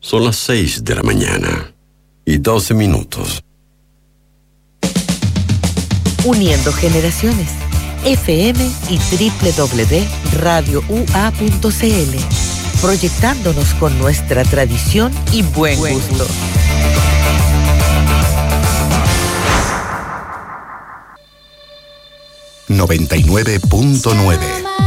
Son las 6 de la mañana y 12 minutos. Uniendo generaciones. FM y www.radioua.cl. Proyectándonos con nuestra tradición y buen gusto. 99.9